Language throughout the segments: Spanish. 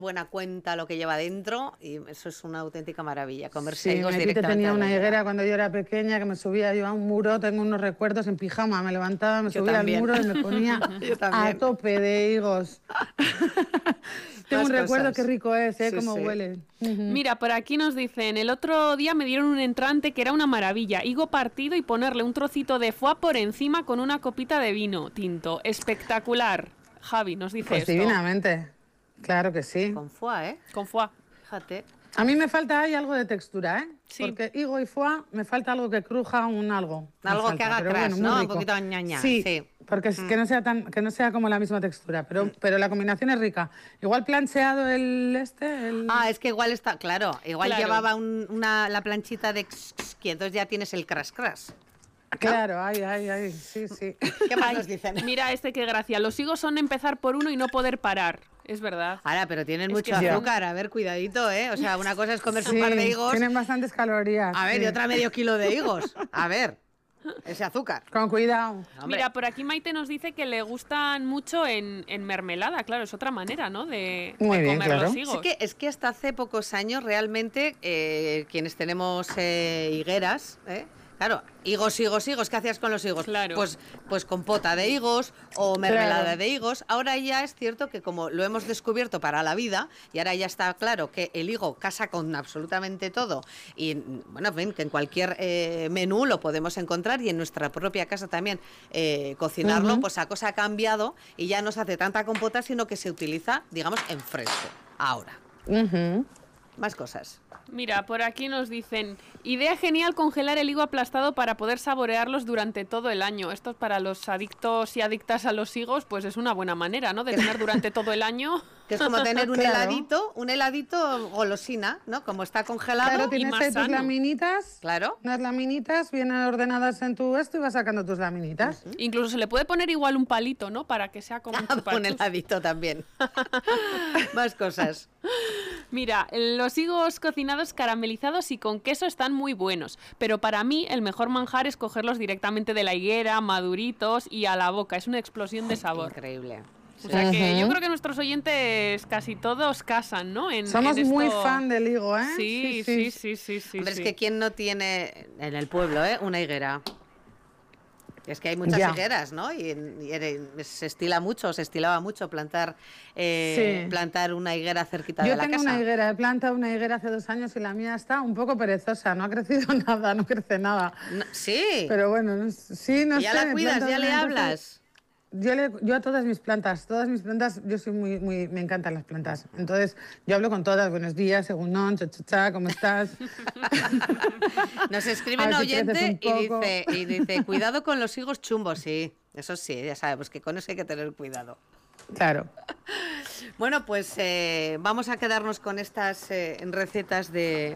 buena cuenta lo que lleva dentro y eso es una auténtica maravilla, comerse Sí, higos mi tita directamente tenía de la una higuera. higuera cuando yo era pequeña que me subía yo a un muro, tengo unos recuerdos en pijama, me levantaba, me Yo subía al también. muro y me ponía Yo a también. tope de higos. Tengo Más un recuerdo, qué cosas. rico es, Sí, cómo sí. huele. Ujú. Mira, por aquí nos dicen, el otro día me dieron un entrante que era una maravilla, higo partido y ponerle un trocito de foie por encima con una copita de vino tinto. Espectacular. Javi nos dice Pues esto. divinamente, claro que sí. Con foie, ¿eh? Con foie. Fíjate. A mí me falta ahí algo de textura, ¿eh? Sí. Porque higo y foie me falta algo que cruja algo. Me Algo que falta, haga pero crash, bueno, muy ¿no? Un rico. poquito ñaña, Sí, sí. porque es que no sea que no sea como la misma textura, pero la combinación es rica. Igual plancheado Ah, es que igual está, claro, igual Claro. llevaba la planchita de que entonces ya tienes el crash crash. Claro, ay, sí, sí. ¿Qué más nos dicen? Mira qué gracia. Los higos son empezar por uno y no poder parar. Es verdad. Ahora, pero tienen Es mucho que azúcar, a ver, cuidadito, ¿eh? O sea, una cosa es comerse Sí, un par de higos, tienen bastantes calorías. a ver, sí. y otra medio kilo de higos. A ver, ese azúcar. Con cuidado. Hombre. Mira, por aquí Maite nos dice que le gustan mucho en mermelada. Claro, es otra manera, ¿no? De Muy bien, comer claro. los Sí higos. es que hasta hace pocos años realmente quienes tenemos higueras, claro, higos, ¿qué hacías con los higos? Claro. Pues compota de higos o mermelada Claro. de higos. Ahora ya es cierto que como lo hemos descubierto para la vida y ahora ya está claro que el higo casa con absolutamente todo y bueno, en fin, que en cualquier menú lo podemos encontrar y en nuestra propia casa también cocinarlo, pues la cosa ha cambiado y ya no se hace tanta compota, sino que se utiliza, digamos, en fresco. Ahora, Ujú. más cosas. Mira, por aquí nos dicen, idea genial congelar el higo aplastado para poder saborearlos durante todo el año. Esto para los adictos y adictas a los higos, pues es una buena manera, ¿no? De tener durante todo el año. Que es como tener un Claro. heladito golosina, ¿no? Como está congelado. Claro, y tienes más ahí tus sano. laminitas. Claro. Unas laminitas bien ordenadas en tu esto y vas sacando tus laminitas. Incluso se le puede poner igual un palito, ¿no? Para que sea como un Un chupachus. heladito también. Más cosas. Mira, los higos cocinados caramelizados y con queso están muy buenos, pero para mí el mejor manjar es cogerlos directamente de la higuera, maduritos y a la boca. Es una explosión de sabor. Increíble. O sea que yo Ujú. creo que nuestros oyentes casi todos casan, ¿no? Somos en muy esto. fan del higo, ¿eh? Sí. Hombre, sí. es que quién no tiene en el pueblo, una higuera. Es que hay muchas Ya. higueras, ¿no? Y se estilaba mucho plantar Sí. plantar una higuera cerquita Yo de la tengo casa. una higuera, he plantado una higuera hace 2 años y la mía está un poco perezosa, no ha crecido nada, no crece nada. No, sí. Pero bueno, sí, no Y ya sé. la he cuidas, plantado ya le una, hablas. Yo a todas mis plantas, yo soy me encantan las plantas. Entonces, yo hablo con todas, buenos días, según non, cha, ¿cómo estás? Nos escribe A un ver si creces oyente un poco. y dice, cuidado con los higos chumbos, sí. Eso sí, ya sabemos que con eso hay que tener cuidado. Claro. Bueno, pues vamos a quedarnos con estas recetas de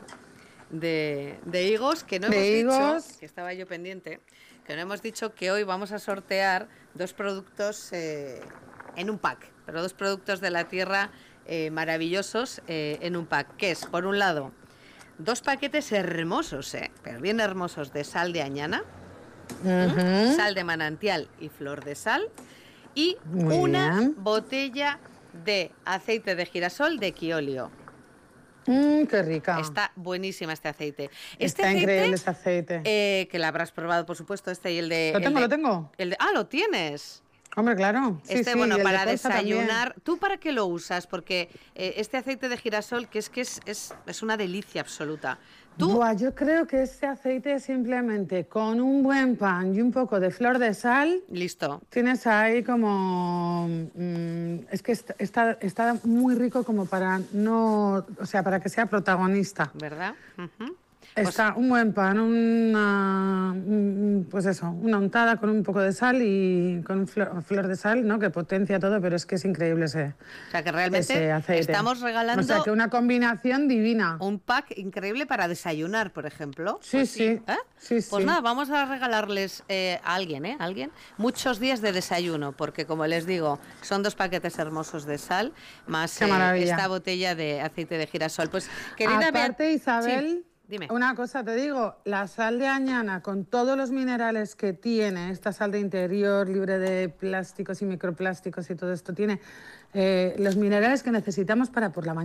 higos que no De hemos higos. dicho, que estaba yo pendiente, que no hemos dicho que hoy vamos a sortear 2 productos en un pack, pero 2 productos de la tierra maravillosos en un pack, que es, por un lado, 2 paquetes hermosos, pero bien hermosos, de sal de añana, Ujú. sal de manantial y flor de sal, y Muy una bien. botella de aceite de girasol de Quiolio. Qué rica. Está buenísima este aceite. Este Está aceite, increíble ese aceite. que lo habrás probado, por supuesto, este y el de... Lo tengo. ¿Lo tienes? Hombre, claro. Sí, Este, sí, bueno, y el de para colza también. desayunar. ¿Tú para qué lo usas? Porque este aceite de girasol, que es una delicia absoluta. ¿Tú? Buah, yo creo que ese aceite simplemente con un buen pan y un poco de flor de sal, Listo. tienes ahí como... es que está muy rico como para no... O sea, para que sea protagonista. ¿Verdad? Ujú. Está un buen pan, pues eso, una untada con un poco de sal y con flor de sal, ¿no? Que potencia todo, pero es que es increíble ese O sea, que realmente ese aceite. estamos regalando O sea, que una combinación divina. un pack increíble para desayunar, por ejemplo. Sí, sí. Sí, Pues sí. nada, vamos a regalarles a alguien, muchos días de desayuno, porque como les digo, son 2 paquetes hermosos de sal, más Qué maravilla. esta botella de aceite de girasol. Pues, querida Aparte, Beat- Isabel, Dime. Una cosa te digo, la sal de añana con todos los minerales que tiene, esta sal de interior libre de plásticos y microplásticos y todo esto, tiene los minerales que necesitamos para por la mañana.